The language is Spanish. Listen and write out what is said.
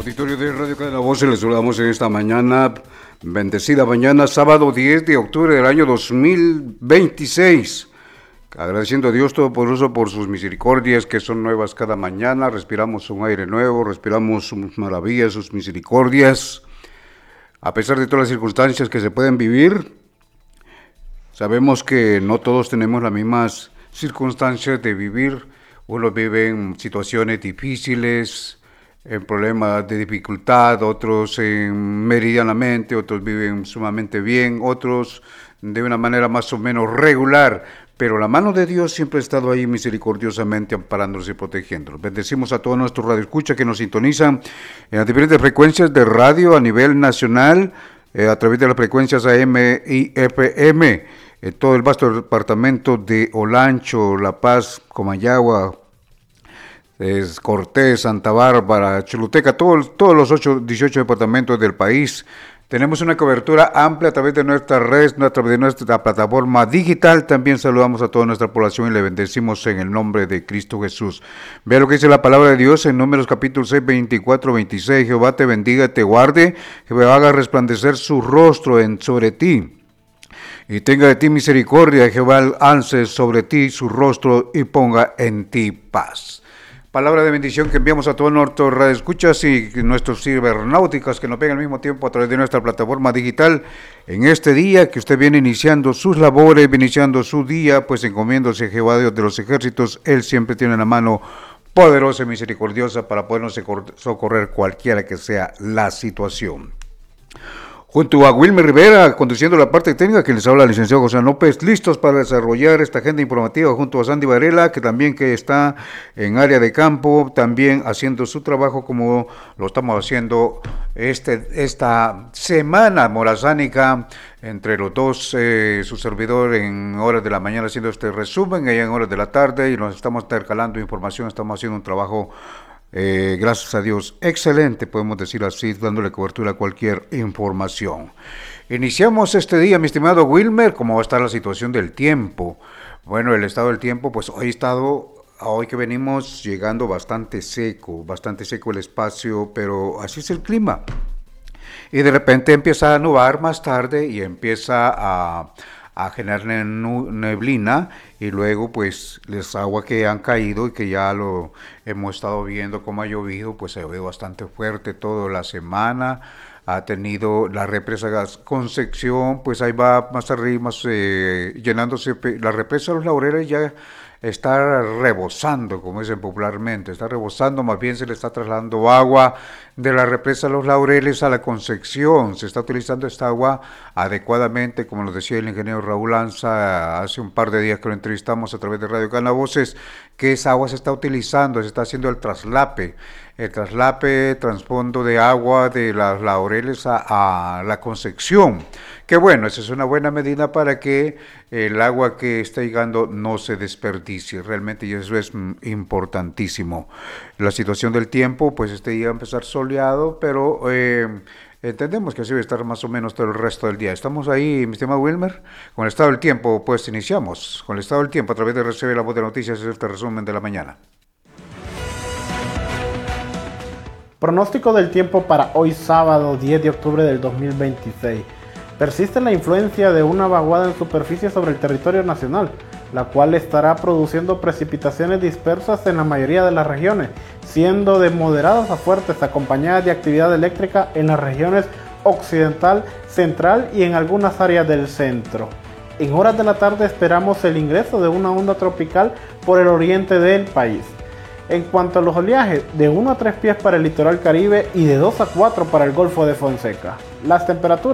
Auditorio de Radio Cadena Voces, les saludamos en esta mañana, bendecida mañana, sábado 10 de octubre del año 2026. Agradeciendo a Dios Todopoderoso por sus misericordias que son nuevas cada mañana. Respiramos un aire nuevo, respiramos sus maravillas, sus misericordias. A pesar de todas las circunstancias que se pueden vivir, sabemos que no todos tenemos las mismas circunstancias de vivir. Unos viven situaciones difíciles, en problemas de dificultad, otros meridianamente, otros viven sumamente bien, otros de una manera más o menos regular, pero la mano de Dios siempre ha estado ahí misericordiosamente amparándolos y protegiéndolos. Bendecimos a todos nuestros radioescuchas que nos sintonizan en las diferentes frecuencias de radio a nivel nacional, a través de las frecuencias AM y FM, en todo el vasto departamento de Olancho, La Paz, Comayagua, Cortés, Santa Bárbara, Choluteca, todos los 18 departamentos del país. Tenemos una cobertura amplia a través de nuestra red, a través de nuestra plataforma digital. También saludamos a toda nuestra población y le bendecimos en el nombre de Cristo Jesús. Vea lo que dice la palabra de Dios en Números capítulo 6, 24, 26. Jehová te bendiga y te guarde, Jehová haga resplandecer su rostro sobre ti y tenga de ti misericordia. Jehová alce sobre ti su rostro y ponga en ti paz. Palabra de bendición que enviamos a todos nuestros radioescuchas y nuestros cibernáuticas que nos ven al mismo tiempo a través de nuestra plataforma digital. En este día que usted viene iniciando sus labores, iniciando su día, pues encomiéndose a Jehová Dios de los ejércitos. Él siempre tiene una mano poderosa y misericordiosa para podernos socorrer cualquiera que sea la situación. Junto a Wilmer Rivera, conduciendo la parte técnica, que les habla el licenciado José López, listos para desarrollar esta agenda informativa junto a Sandy Varela, que también está en área de campo, también haciendo su trabajo como lo estamos haciendo esta semana morazánica, entre los dos, su servidor en horas de la mañana haciendo este resumen, ella en horas de la tarde, y nos estamos intercalando información, estamos haciendo un trabajo gracias a Dios, excelente, podemos decir así, dándole cobertura a cualquier información. Iniciamos este día, mi estimado Wilmer, ¿cómo va a estar la situación del tiempo? Bueno, el estado del tiempo, pues hoy que venimos llegando bastante seco el espacio, pero así es el clima. Y de repente empieza a nublar más tarde y empieza a generar neblina, y luego pues las aguas que han caído y que ya lo hemos estado viendo cómo ha llovido, pues ha llovido bastante fuerte toda la semana. Ha tenido la represa Concepción, pues ahí va más arriba, llenándose. La represa Los Laureles ya está rebosando, como dicen popularmente, está rebosando, más bien se le está trasladando agua de la represa Los Laureles a la Concepción. Se está utilizando esta agua adecuadamente, como nos decía el ingeniero Raúl Lanza hace un par de días que lo entrevistamos a través de Radio Cadena Voces, que esa agua se está utilizando, se está haciendo el transfondo de agua de las Laureles a la Concepción. Que bueno, esa es una buena medida para que el agua que está llegando no se desperdicie, realmente, y eso es importantísimo. La situación del tiempo, pues este día va a empezar soleado, pero entendemos que así va a estar más o menos todo el resto del día. Estamos ahí, mi estimado Wilmer, con el estado del tiempo, pues iniciamos con el estado del tiempo a través de Recibe la Voz de Noticias, es este resumen de la mañana. Pronóstico del tiempo para hoy sábado 10 de octubre del 2026. Persiste la influencia de una vaguada en superficie sobre el territorio nacional, la cual estará produciendo precipitaciones dispersas en la mayoría de las regiones, siendo de moderadas a fuertes, acompañadas de actividad eléctrica en las regiones occidental, central y en algunas áreas del centro. En horas de la tarde esperamos el ingreso de una onda tropical por el oriente del país. En cuanto a los oleajes, de 1 a 3 pies para el litoral caribe y de 2 a 4 para el Golfo de Fonseca. Las temperaturas